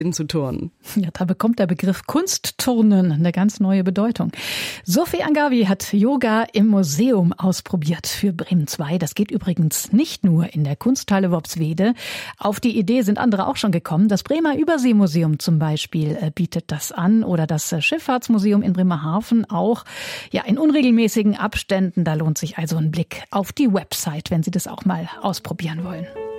zu turnen. Ja, da bekommt der Begriff Kunstturnen eine ganz neue Bedeutung. Sophie Angavi hat Yoga im Museum ausprobiert für Bremen 2. Das geht übrigens nicht nur in der Kunsthalle Worpswede. Auf die Idee sind andere auch schon gekommen. Das Bremer Überseemuseum zum Beispiel bietet das an oder das Schifffahrtsmuseum in Bremerhaven auch. Ja, in unregelmäßigen Abständen. Da lohnt sich also ein Blick auf die Website, wenn Sie das auch mal ausprobieren wollen.